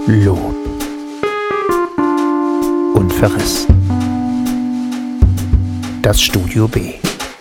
Lob und Verriss. Das Studio B.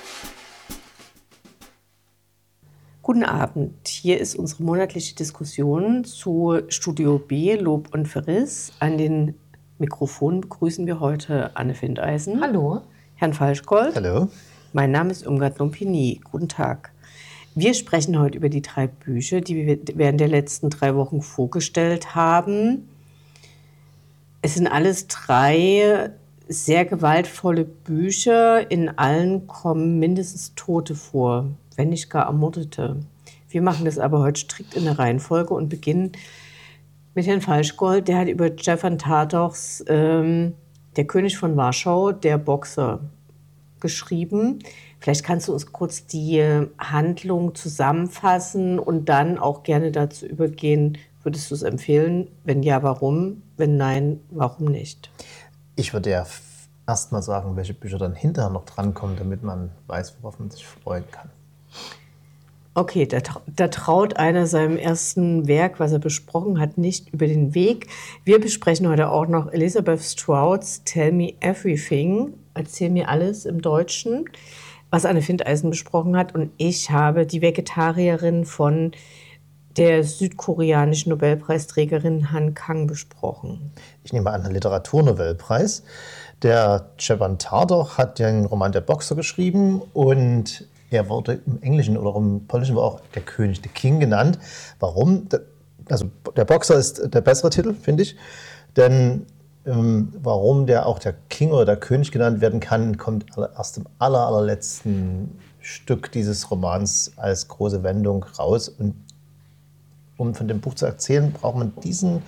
Guten Abend, hier ist unsere monatliche Diskussion zu Studio B, Lob und Verriss. An den Mikrofonen begrüßen wir heute Anne Findeisen. Hallo. Herrn Falschgold. Hallo. Mein Name ist Irmgard Lumpini. Guten Tag. Wir sprechen heute über die 3 Bücher, die wir während der letzten 3 Wochen vorgestellt haben. Es sind alles 3 sehr gewaltvolle Bücher. In allen kommen mindestens Tote vor, wenn nicht gar Ermordete. Wir machen das aber heute strikt in der Reihenfolge und beginnen mit Herrn Falschgold. Der hat über Stefan Tardochs Der König von Warschau, der Boxer, geschrieben. Vielleicht kannst du uns kurz die Handlung zusammenfassen und dann auch gerne dazu übergehen. Würdest du es empfehlen? Wenn ja, warum? Wenn nein, warum nicht? Ich würde ja erst mal sagen, welche Bücher dann hinterher noch drankommen, damit man weiß, worauf man sich freuen kann. Okay, da traut einer seinem ersten Werk, was er besprochen hat, nicht über den Weg. Wir besprechen heute auch noch Elizabeth Strouds Tell Me Everything, Erzähl mir alles im Deutschen, was Anne Findeisen besprochen hat. Und ich habe Die Vegetarierin von der südkoreanischen Nobelpreisträgerin Han Kang besprochen. Ich nehme an, den Literaturnobelpreis. Der Stefan Tardoch hat den Roman Der Boxer geschrieben und er wurde im Englischen oder im Polnischen war auch der König, der King genannt. Warum? Also der Boxer ist der bessere Titel, finde ich. Denn warum der auch der King oder der König genannt werden kann, kommt erst im allerletzten Stück dieses Romans als große Wendung raus. Und um von dem Buch zu erzählen, braucht man diese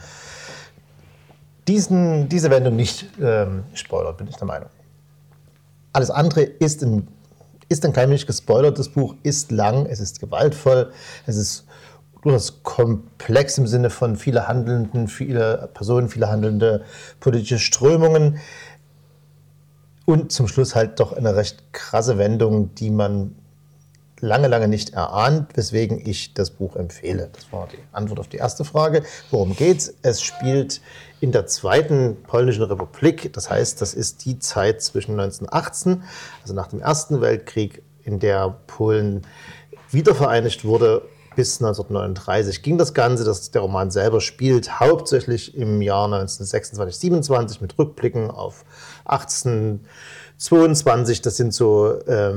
Wendung nicht spoilern, bin ich der Meinung. Alles andere ist ein klein wenig gespoilert. Das Buch ist lang, es ist gewaltvoll, es ist durchaus komplex im Sinne von viele Personen, viele handelnde politische Strömungen und zum Schluss halt doch eine recht krasse Wendung, die man lange nicht erahnt, weswegen ich das Buch empfehle. Das war die Antwort auf die erste Frage. Worum geht's? Es spielt in der Zweiten Polnischen Republik. Das heißt, das ist die Zeit zwischen 1918, also nach dem Ersten Weltkrieg, in der Polen wiedervereinigt wurde. Bis 1939 ging das Ganze. Der Roman selber spielt hauptsächlich im Jahr 1926, 27 mit Rückblicken auf 1822. Das sind so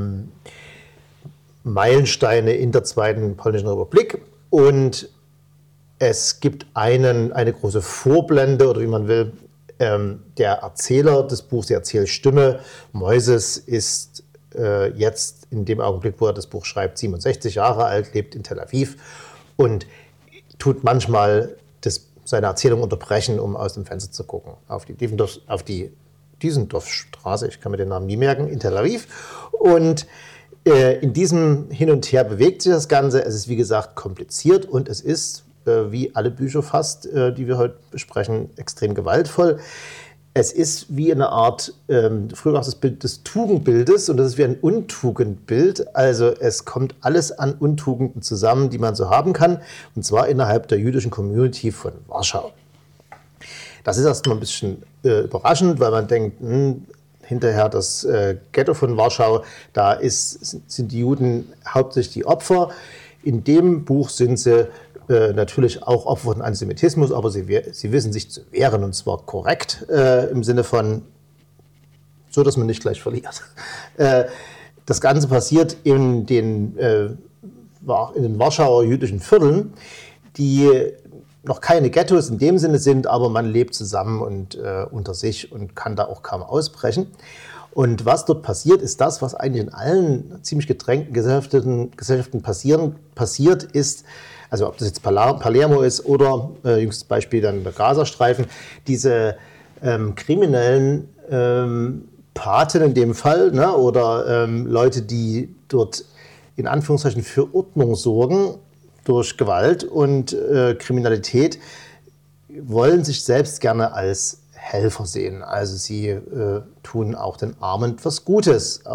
Meilensteine in der Zweiten Polnischen Republik. Und es gibt eine große Vorblende, oder wie man will. Der Erzähler des Buchs, die Erzählstimme, Moises, ist jetzt in dem Augenblick, wo er das Buch schreibt, 67 Jahre alt, lebt in Tel Aviv und tut manchmal seine Erzählung unterbrechen, um aus dem Fenster zu gucken, auf die Diesendorfstraße, ich kann mir den Namen nie merken, in Tel Aviv. Und in diesem Hin und Her bewegt sich das Ganze. Es ist, wie gesagt, kompliziert und es ist, wie alle Bücher fast, die wir heute besprechen, extrem gewaltvoll. Es ist wie eine Art, früher war es das Bild des Tugendbildes und das ist wie ein Untugendbild. Also es kommt alles an Untugenden zusammen, die man so haben kann, und zwar innerhalb der jüdischen Community von Warschau. Das ist erstmal ein bisschen überraschend, weil man denkt, hinterher das Ghetto von Warschau, da sind die Juden hauptsächlich die Opfer. In dem Buch sind sie natürlich auch Opfer von Antisemitismus, aber sie wissen sich zu wehren, und zwar korrekt, im Sinne von, so dass man nicht gleich verliert. Das Ganze passiert in den Warschauer jüdischen Vierteln, die noch keine Ghettos in dem Sinne sind, aber man lebt zusammen und unter sich und kann da auch kaum ausbrechen. Und was dort passiert, ist das, was eigentlich in allen ziemlich gedrängten Gesellschaften passiert ist, also ob das jetzt Palermo ist oder jüngstes Beispiel dann der Gazastreifen, diese kriminellen Paten in dem Fall, ne, oder Leute, die dort in Anführungszeichen für Ordnung sorgen durch Gewalt und Kriminalität, wollen sich selbst gerne als Helfer sehen. Also sie tun auch den Armen etwas Gutes auf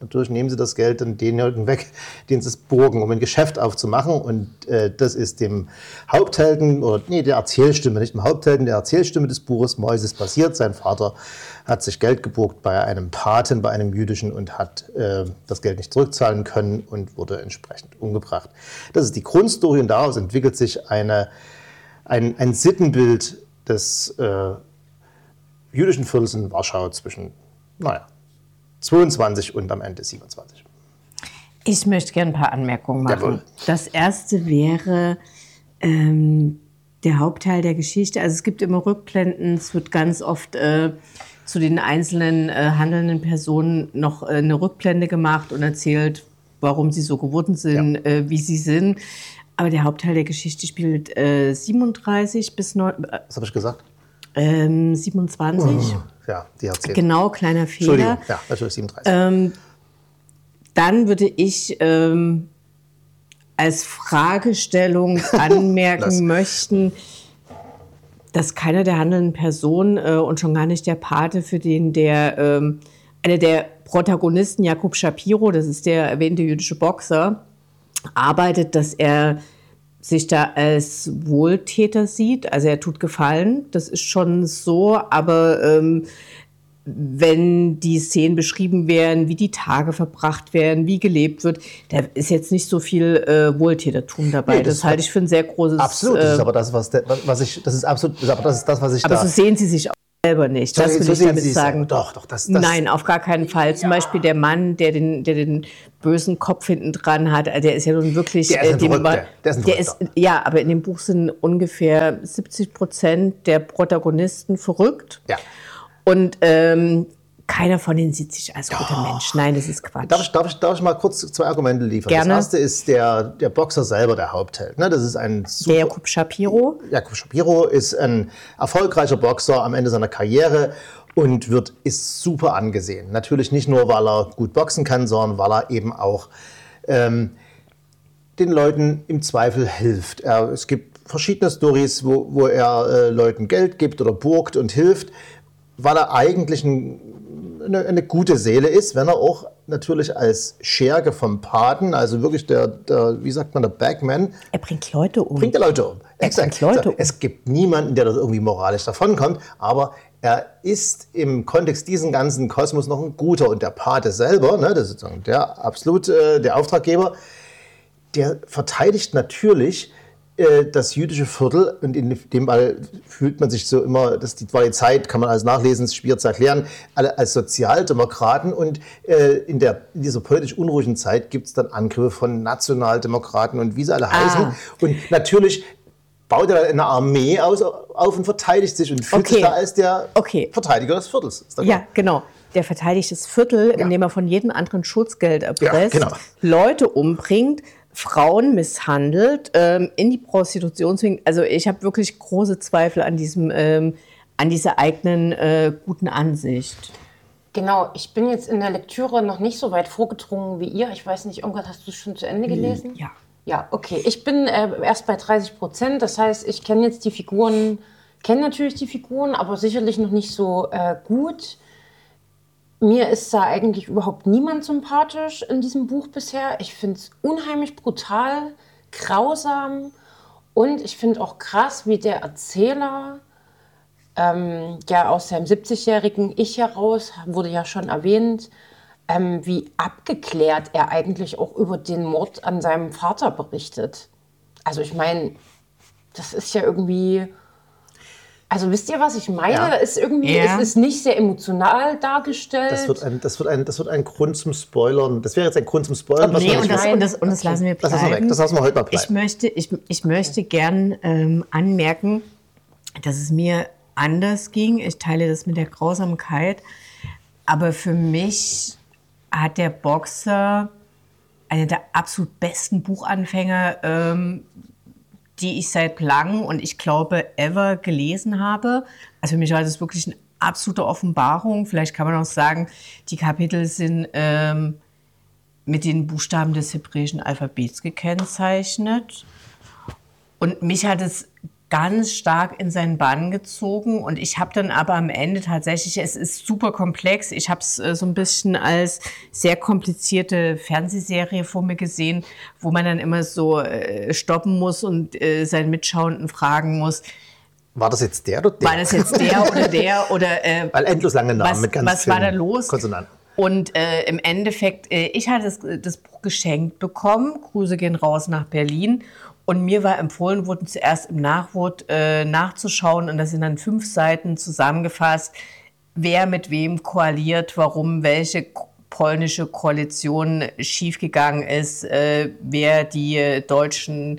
natürlich nehmen sie das Geld dann denjenigen weg, den sie es borgen, um ein Geschäft aufzumachen. Und das ist dem Haupthelden, der Erzählstimme, nicht dem Haupthelden, der Erzählstimme des Buches Moises passiert. Sein Vater hat sich Geld geborgt bei einem Paten, bei einem jüdischen und hat das Geld nicht zurückzahlen können und wurde entsprechend umgebracht. Das ist die Grundstory und daraus entwickelt sich ein Sittenbild des jüdischen Viertels in Warschau zwischen 22 und am Ende 27. Ich möchte gerne ein paar Anmerkungen machen. Jawohl. Das erste wäre der Hauptteil der Geschichte. Also es gibt immer Rückblenden, es wird ganz oft zu den einzelnen handelnden Personen noch eine Rückblende gemacht und erzählt, warum sie so geworden sind, wie sie sind. Aber der Hauptteil der Geschichte spielt 37 bis 9. Was habe ich gesagt? 27. Ja, die hat 10. Genau, kleiner Fehler. Entschuldigung, ja, natürlich 37. Dann würde ich als Fragestellung anmerken möchten, dass keiner der handelnden Personen und schon gar nicht der Pate, für den einer der Protagonisten, Jakob Shapiro, das ist der erwähnte jüdische Boxer, arbeitet, dass er sich da als Wohltäter sieht. Also er tut Gefallen, das ist schon so, aber wenn die Szenen beschrieben werden, wie die Tage verbracht werden, wie gelebt wird, da ist jetzt nicht so viel Wohltätertum dabei. Nee, das halte ich für ein sehr großes... Absolut, das ist aber das, was ich Aber so sehen Sie sich auch selber nicht, das will ich damit sagen. Doch, das... Nein, auf gar keinen Fall. Zum Beispiel der Mann, der den bösen Kopf hinten dran hat, der ist ja nun wirklich... Der ist ein Verrückter. Ja, aber in dem Buch sind ungefähr 70% der Protagonisten verrückt. Ja. Und keiner von denen sieht sich als guter Mensch. Nein, das ist Quatsch. Darf ich mal kurz 2 Argumente liefern? Gerne. Das erste ist der Boxer selber, der Hauptheld. Ne? Das ist der Jakob Shapiro. Jakob Shapiro ist ein erfolgreicher Boxer am Ende seiner Karriere und ist super angesehen. Natürlich nicht nur, weil er gut boxen kann, sondern weil er eben auch den Leuten im Zweifel hilft. Es gibt verschiedene Storys, wo er Leuten Geld gibt oder borgt und hilft, weil er eigentlich eine gute Seele ist, wenn er auch natürlich als Scherge vom Paten, also wirklich der wie sagt man, der Bagman. Er bringt Leute um. Exakt. Es gibt niemanden, der das irgendwie moralisch davonkommt, aber er ist im Kontext diesen ganzen Kosmos noch ein guter. Und der Pate selber, ne, das ist sozusagen der Auftraggeber, der verteidigt natürlich das jüdische Viertel, und in dem Fall fühlt man sich so immer, das war die Zeit, kann man alles nachlesen, es schwierig zu erklären, alle als Sozialdemokraten, und in dieser politisch unruhigen Zeit gibt es dann Angriffe von Nationaldemokraten und wie sie alle heißen. Und natürlich baut er eine Armee auf und verteidigt sich und fühlt sich da als der Verteidiger des Viertels. Ja, genau. Der verteidigt das Viertel, indem er von jedem anderen Schutzgeld erpresst, Leute umbringt, Frauen misshandelt, in die Prostitution zwingt. Also ich habe wirklich große Zweifel an dieser eigenen guten Ansicht. Genau, ich bin jetzt in der Lektüre noch nicht so weit vorgedrungen wie ihr. Ich weiß nicht, irgendwas hast du schon zu Ende gelesen? Ja. Ja, okay. Ich bin erst bei 30%. Das heißt, ich kenne jetzt natürlich die Figuren, aber sicherlich noch nicht so gut. Mir ist da eigentlich überhaupt niemand sympathisch in diesem Buch bisher. Ich finde es unheimlich brutal, grausam, und ich finde auch krass, wie der Erzähler aus seinem 70-jährigen Ich heraus, wurde ja schon erwähnt, wie abgeklärt er eigentlich auch über den Mord an seinem Vater berichtet. Also ich meine, das ist ja irgendwie... Also wisst ihr, was ich meine? Ja. Es ist nicht sehr emotional dargestellt. Das wird ein Grund zum Spoilern. Das wäre jetzt ein Grund zum Spoilern. Nee, und das lassen wir bleiben. Das lassen wir weg. Das lassen wir heute mal bleiben. Ich möchte gern anmerken, dass es mir anders ging. Ich teile das mit der Grausamkeit. Aber für mich hat der Boxer einer der absolut besten Buchanfänger, die ich seit langem und ich glaube ever gelesen habe. Also für mich war das wirklich eine absolute Offenbarung. Vielleicht kann man auch sagen, die Kapitel sind mit den Buchstaben des hebräischen Alphabets gekennzeichnet. Und mich hat es ganz stark in seinen Bann gezogen und ich habe dann aber am Ende tatsächlich, es ist super komplex, ich habe es so ein bisschen als sehr komplizierte Fernsehserie vor mir gesehen, wo man dann immer so stoppen muss und seinen Mitschauenden fragen muss, war das jetzt der oder der? war das jetzt der oder Weil endlos lange Namen mit ganz was war da vielen los? Konsonanten. Und im Endeffekt, ich hatte das Buch geschenkt bekommen, Grüße gehen raus nach Berlin. Und mir war empfohlen worden, zuerst im Nachwort nachzuschauen. Und das sind dann 5 Seiten zusammengefasst, wer mit wem koaliert, warum welche polnische Koalition schiefgegangen ist, wer die deutschen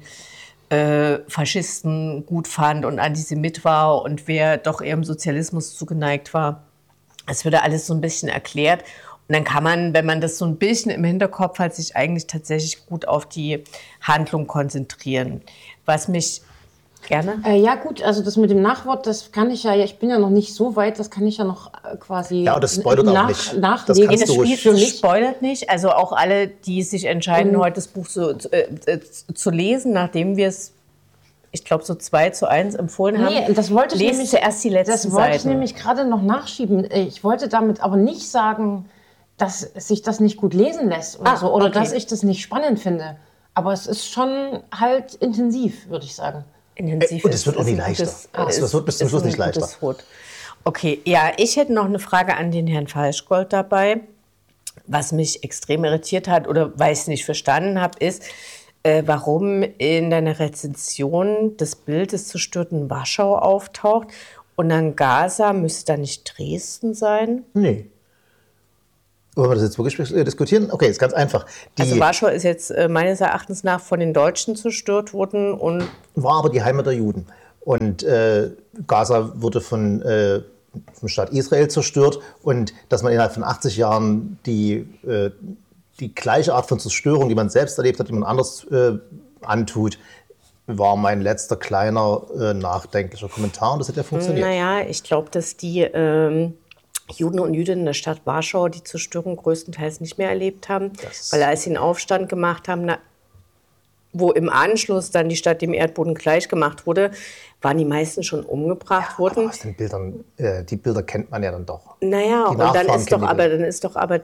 Faschisten gut fand und Antisemit war und wer doch eher im Sozialismus zugeneigt war. Es wird alles so ein bisschen erklärt. Und dann kann man, wenn man das so ein bisschen im Hinterkopf hat, sich eigentlich tatsächlich gut auf die Handlung konzentrieren. Was mich gerne... Ja gut, also das mit dem Nachwort, das kann ich ja, ich bin ja noch nicht so weit, das kann ich ja noch quasi Ja, das spoilert auch nicht. nachlegen. Das kannst du ruhig. Das spoilert nicht. Also auch alle, die sich entscheiden, heute das Buch zu lesen, nachdem wir es, ich glaube, so 2:1 empfohlen haben. Nee, das wollte ich lest nämlich, zuerst die letzten das wollte ich Seiten. nämlich gerade noch nachschieben. Ich wollte damit aber nicht sagen, dass sich das nicht gut lesen lässt oder so, oder okay. dass ich das nicht spannend finde. Aber es ist schon halt intensiv, würde ich sagen. Intensiv Und es wird auch ist nicht ein leichter. gutes- Das wird bis zum ist Schluss ein nicht leichter. gutes Wort. Okay, ja, ich hätte noch eine Frage an den Herrn Falschgold dabei. Was mich extrem irritiert hat oder weil ich es nicht verstanden habe, ist, warum in deiner Rezension das Bild des zerstörten Warschau auftaucht und dann Gaza müsste da nicht Dresden sein? Nee. Wollen wir das jetzt wirklich diskutieren? Okay, ist ganz einfach. Also Warschau ist jetzt meines Erachtens nach von den Deutschen zerstört worden und war aber die Heimat der Juden. Und Gaza wurde vom Staat Israel zerstört. Und dass man innerhalb von 80 Jahren die gleiche Art von Zerstörung, die man selbst erlebt hat, die man anders antut, war mein letzter kleiner nachdenklicher Kommentar. Und das hat ja funktioniert. naja, ich glaube, dass die Juden und Jüdinnen in der Stadt Warschau die Zerstörung größtenteils nicht mehr erlebt haben, weil als sie einen Aufstand gemacht haben, wo im Anschluss dann die Stadt dem Erdboden gleichgemacht wurde, waren die meisten schon umgebracht worden. Aber aus den Bildern, die Bilder kennt man ja dann doch. Naja, und Nachfahren dann ist doch aber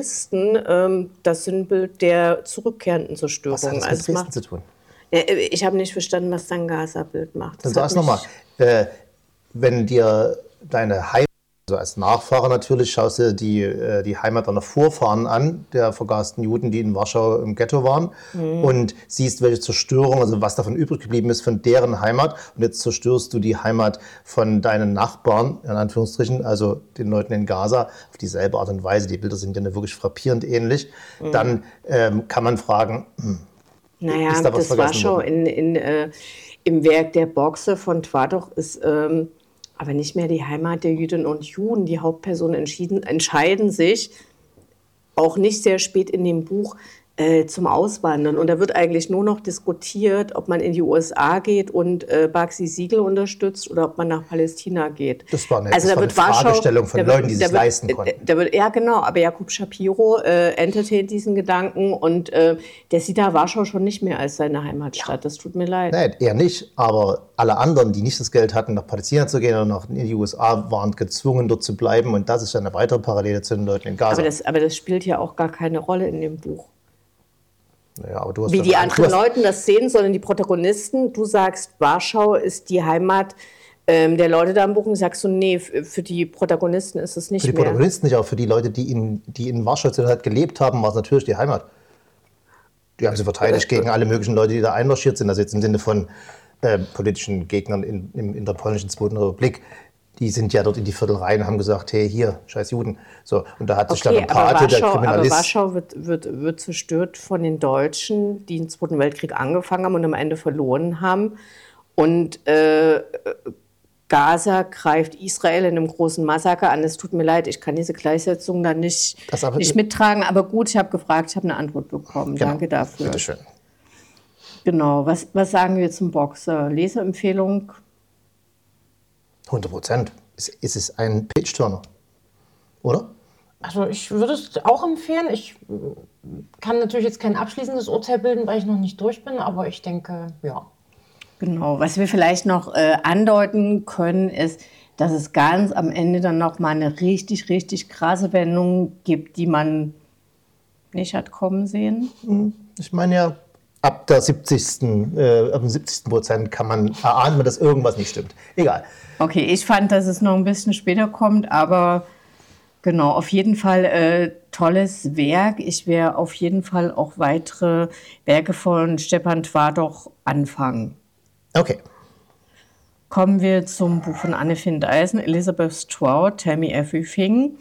Dresden das Sinnbild der zurückkehrenden Zerstörung. Was hat das mit Also es Dresden macht, zu tun? ich habe nicht verstanden, was dein Gaza-Bild macht. Dann Das hat sag es nochmal. mich- Wenn dir deine Heimat, also als Nachfahrer natürlich, schaust du die Heimat deiner Vorfahren an, der vergasten Juden, die in Warschau im Ghetto waren, und siehst, welche Zerstörung, also was davon übrig geblieben ist von deren Heimat. Und jetzt zerstörst du die Heimat von deinen Nachbarn, in Anführungsstrichen, also den Leuten in Gaza, auf dieselbe Art und Weise. Die Bilder sind ja wirklich frappierend ähnlich. Dann kann man fragen, Naja, ist da was das vergessen Warschau worden? im Werk der Boxe von Twardach ist aber nicht mehr die Heimat der Jüdinnen und Juden. Die Hauptpersonen entscheiden sich, auch nicht sehr spät in dem Buch, zum Auswandern. Und da wird eigentlich nur noch diskutiert, ob man in die USA geht und Bagsi Siegel unterstützt oder ob man nach Palästina geht. Das war eine, Also das da war wird eine Warschau- Fragestellung von da wird- Leuten, die da sich wird- leisten konnten. Ja, genau, aber Jakub Shapiro entertaint diesen Gedanken und der sieht da Warschau schon nicht mehr als seine Heimatstadt. Das tut mir leid. Nein, er nicht, aber alle anderen, die nicht das Geld hatten, nach Palästina zu gehen oder in die USA, waren gezwungen, dort zu bleiben. Und das ist eine weitere Parallele zu den Leuten in Gaza. Aber das spielt ja auch gar keine Rolle in dem Buch. Naja, aber du hast Wie ja die recht. anderen Leute das sehen, sondern die Protagonisten. Du sagst, Warschau ist die Heimat der Leute da im Buch. Und sagst du, nee, für die Protagonisten ist es nicht Für die mehr. Protagonisten nicht, aber für die Leute, die in Warschau zu der Zeit gelebt haben, war es natürlich die Heimat. Die haben sie verteidigt gegen alle möglichen Leute, die da einmarschiert sind. Also jetzt im Sinne von politischen Gegnern in der polnischen Zweiten Republik. Die sind ja dort in die Viertel rein und haben gesagt, hey, hier, scheiß Juden. So, und da hat sich dann ein Pate, der Kriminalist... Warschau wird zerstört von den Deutschen, die den Zweiten Weltkrieg angefangen haben und am Ende verloren haben. Und Gaza greift Israel in einem großen Massaker an. Es tut mir leid, ich kann diese Gleichsetzung da nicht mittragen. Aber gut, ich habe gefragt, ich habe eine Antwort bekommen. Genau. Danke dafür. Bitteschön. Genau, was sagen wir zum Boxer? Leseempfehlung? 100%. Ist es ein Page-Turner, oder? Also ich würde es auch empfehlen. Ich kann natürlich jetzt kein abschließendes Urteil bilden, weil ich noch nicht durch bin, aber ich denke, ja. Genau, was wir vielleicht noch andeuten können, ist, dass es ganz am Ende dann noch mal eine richtig, richtig krasse Wendung gibt, die man nicht hat kommen sehen. Ich meine ja, ab dem 70% kann man erahnen, dass irgendwas nicht stimmt. Egal. Okay, ich fand, dass es noch ein bisschen später kommt, aber genau, auf jeden Fall tolles Werk. Ich werde auf jeden Fall auch weitere Werke von Stepan Twardoch anfangen. Okay. Kommen wir zum Buch von Anne Findeisen, Elizabeth Strout, Tell Me Everything.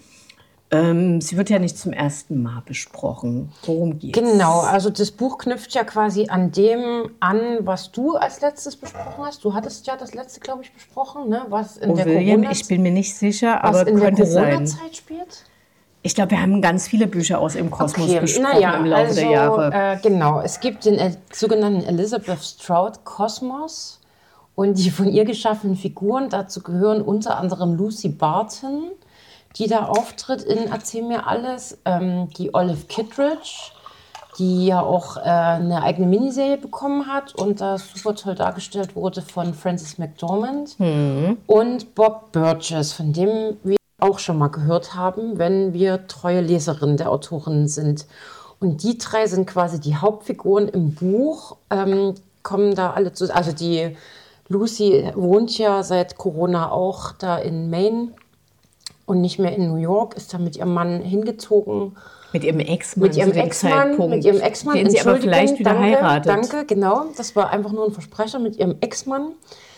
Sie wird ja nicht zum ersten Mal besprochen. Worum geht's? Genau, also das Buch knüpft ja quasi an dem an, was du als letztes besprochen hast. Du hattest ja das letzte, glaube ich, besprochen, ne? Was in der William, ich bin mir nicht sicher, aber in könnte der sein. Corona-Zeit spielt? Ich glaube, wir haben ganz viele Bücher aus dem Kosmos besprochen im Laufe also, der Jahre. Genau, es gibt den sogenannten Elizabeth Strout Kosmos und die von ihr geschaffenen Figuren. Dazu gehören unter anderem Lucy Barton, die da auftritt in Erzähl mir alles, die Olive Kittredge, die ja auch eine eigene Miniserie bekommen hat und da super toll dargestellt wurde von Frances McDormand und Bob Burgess, von dem wir auch schon mal gehört haben, wenn wir treue Leserinnen der Autorin sind. Und die drei sind quasi die Hauptfiguren im Buch, kommen da alle zu. Also die Lucy wohnt ja seit Corona auch da in Maine und nicht mehr in New York, ist da mit ihrem Mann hingezogen. Mit ihrem Ex-Mann. Mit ihrem Ex-Mann, den sie aber vielleicht wieder heiratet. Danke, genau. Das war einfach nur ein Versprecher mit ihrem Ex-Mann.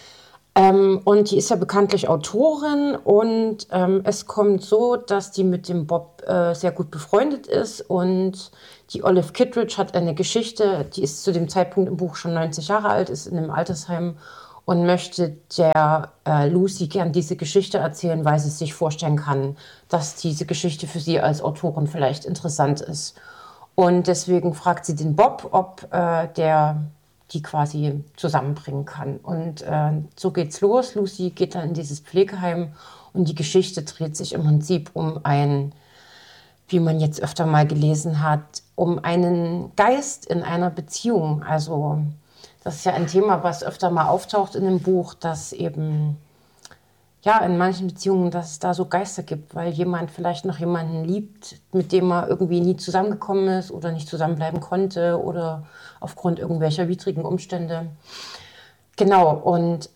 Und die ist ja bekanntlich Autorin und es kommt so, dass die mit dem Bob sehr gut befreundet ist und die Olive Kittredge hat eine Geschichte, die ist zu dem Zeitpunkt im Buch schon 90 Jahre alt, ist in einem Altersheim und möchte der Lucy gern diese Geschichte erzählen, weil sie sich vorstellen kann, dass diese Geschichte für sie als Autorin vielleicht interessant ist. Und deswegen fragt sie den Bob, ob der die quasi zusammenbringen kann. Und so geht's los. Lucy geht dann in dieses Pflegeheim und die Geschichte dreht sich im Prinzip um ein, wie man jetzt öfter mal gelesen hat, um einen Geist in einer Beziehung. Also das ist ja ein Thema, was öfter mal auftaucht in dem Buch, dass eben ja in manchen Beziehungen, dass es da so Geister gibt, weil jemand vielleicht noch jemanden liebt, mit dem er irgendwie nie zusammengekommen ist oder nicht zusammenbleiben konnte oder aufgrund irgendwelcher widrigen Umstände. Genau, und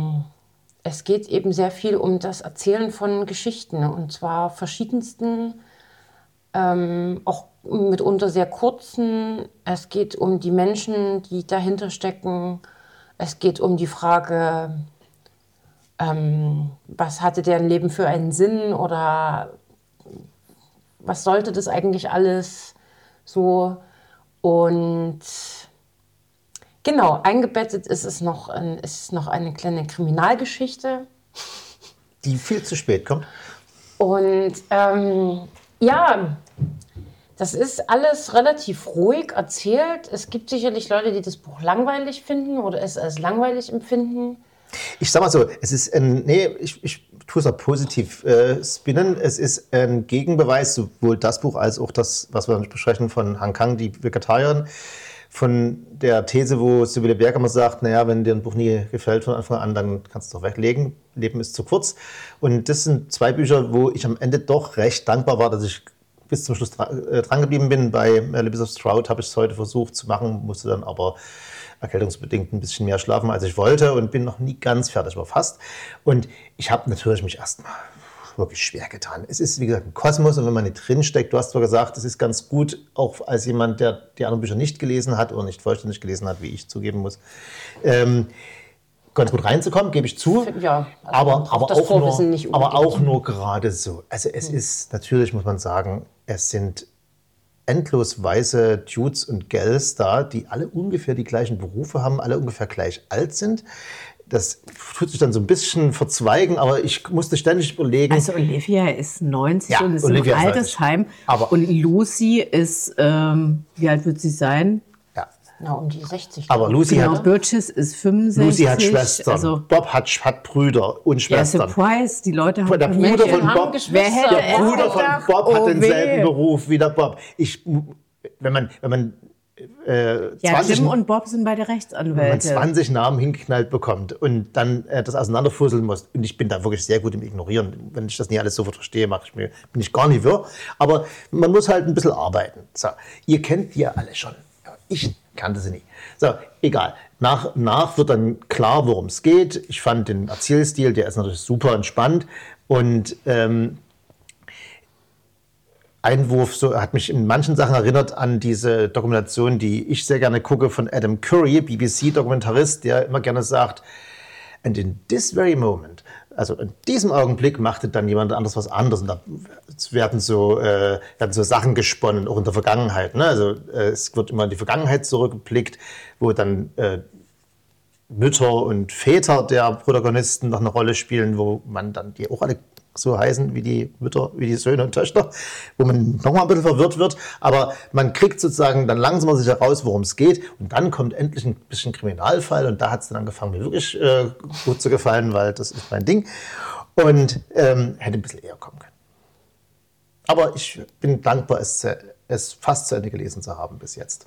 es geht eben sehr viel um das Erzählen von Geschichten und zwar verschiedensten, auch mitunter sehr kurzen. Es geht um die Menschen, die dahinter stecken. Es geht um die Frage, was hatte deren Leben für einen Sinn oder was sollte das eigentlich alles so. Und genau, eingebettet ist noch eine kleine Kriminalgeschichte. Die viel zu spät kommt. Und ja, das ist alles relativ ruhig erzählt. Es gibt sicherlich Leute, die das Buch langweilig finden oder es als langweilig empfinden. Ich sag mal so, es ist ich tue es auch positiv spinnen. Es ist ein Gegenbeweis, sowohl das Buch als auch das, was wir besprechen von Han Kang, die Vegetarierin, von der These, wo Sibylle Berger immer sagt, naja, wenn dir ein Buch nie gefällt von Anfang an, dann kannst du es doch weglegen. Leben ist zu kurz. Und das sind zwei Bücher, wo ich am Ende doch recht dankbar war, dass ich bis zum Schluss dran geblieben bin. Bei Elizabeth Strout habe ich es heute versucht zu machen, musste dann aber erkältungsbedingt ein bisschen mehr schlafen, als ich wollte und bin noch nie ganz fertig, aber fast. Und ich habe natürlich mich erstmal wirklich schwer getan. Es ist, wie gesagt, ein Kosmos und wenn man nicht drinsteckt, du hast zwar gesagt, es ist ganz gut, auch als jemand, der die anderen Bücher nicht gelesen hat oder nicht vollständig gelesen hat, wie ich zugeben muss, ganz gut reinzukommen, gebe ich zu. Ja, also aber auch nur gerade so. Also es ist, natürlich muss man sagen, es sind endlos weiße Dudes und Gals da, die alle ungefähr die gleichen Berufe haben, alle ungefähr gleich alt sind. Das tut sich dann so ein bisschen verzweigen, aber ich musste ständig überlegen. Also Olivia ist 90 und ist im Altersheim. Und Lucy ist, wie alt wird sie sein? Na, um die 60. Aber Lucy hat, Burgess ist 65. Lucy hat Schwestern. Also, Bob hat Brüder und Schwestern. Ja, surprise, die Leute haben der Bruder von Bob, wer hätte der Bruder von Bob hat denselben Beruf wie der Bob. Wenn man Ja, 20, Jim und Bob sind beide wenn man Rechtsanwälte. 20 Namen hingeknallt bekommt und dann das auseinanderfusseln muss. Und ich bin da wirklich sehr gut im Ignorieren. Wenn ich das nicht alles sofort verstehe, bin ich gar nicht wirr. Aber man muss halt ein bisschen arbeiten. So, ihr kennt die ja alle schon. Ich kannte sie nie. So, egal. Nach wird dann klar, worum es geht. Ich fand den Erzählstil, der ist natürlich super entspannt. Und Einwurf hat mich in manchen Sachen erinnert an diese Dokumentation, die ich sehr gerne gucke, von Adam Curry, BBC-Dokumentarist, der immer gerne sagt, and in this very moment, also in diesem Augenblick machte dann jemand anderes was anderes. Und da werden so Sachen gesponnen, auch in der Vergangenheit. Ne? Also es wird immer in die Vergangenheit zurückgeblickt, wo dann Mütter und Väter der Protagonisten noch eine Rolle spielen, wo man dann die auch alle so heißen wie die Mütter, wie die Söhne und Töchter, wo man nochmal ein bisschen verwirrt wird, aber man kriegt sozusagen dann langsam sich heraus, worum es geht und dann kommt endlich ein bisschen Kriminalfall und da hat es dann angefangen, mir wirklich gut zu gefallen, weil das ist mein Ding und hätte ein bisschen eher kommen können. Aber ich bin dankbar, es fast zu Ende gelesen zu haben bis jetzt.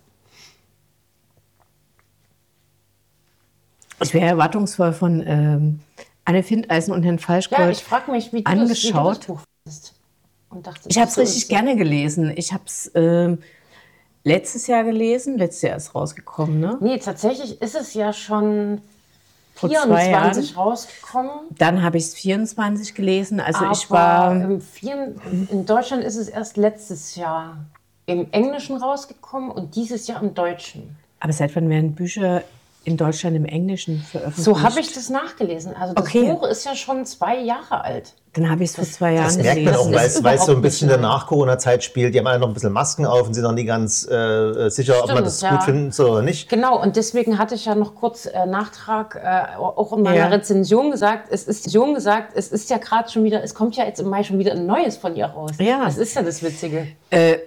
Ich wäre erwartungsvoll von Anne Findeisen und Herrn Falschgold Ja, ich frage mich, wie du das Buch findest. Und dachte, ich habe es richtig gerne gelesen. Ich habe es letztes Jahr gelesen. Letztes Jahr ist es rausgekommen, ne? Nee, tatsächlich ist es ja schon Vor 2 Jahren 24 rausgekommen. Dann habe ich es 24 gelesen. Also Aber ich war... in Deutschland ist es erst letztes Jahr im Englischen rausgekommen und dieses Jahr im Deutschen. Aber seit wann werden Bücher in Deutschland im Englischen veröffentlicht? So habe ich das nachgelesen. Also das Okay. Buch ist ja schon 2 Jahre alt. Dann habe ich es vor 2 Jahren Das gelesen. merkt man auch, weil es so ein überhaupt bisschen in nicht der Nach-Corona-Zeit spielt. Die haben alle noch ein bisschen Masken auf und sind noch nie ganz sicher, ob man das Stimmt, gut ja. finden soll oder nicht. Genau, und deswegen hatte ich ja noch kurz Nachtrag auch in meiner Rezension gesagt, es ist ja gerade schon wieder, es kommt ja jetzt im Mai schon wieder ein neues von ihr raus. Ja. Das ist ja das Witzige.